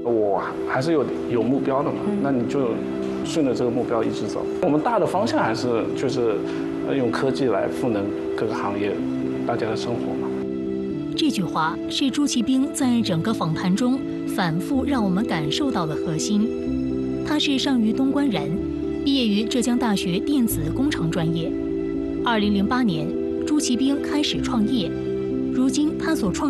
我还是有目标的嘛，那你就顺着这个目标一直走。我们大的方向还是就是用科技来赋能各个行业大家的生活嘛。 这句话是朱其兵在整个访谈中反复让我们感受到的核心。他是上虞东关人，毕业于浙江大学电子工程专业。2008年，朱其兵开始创业，如今他所创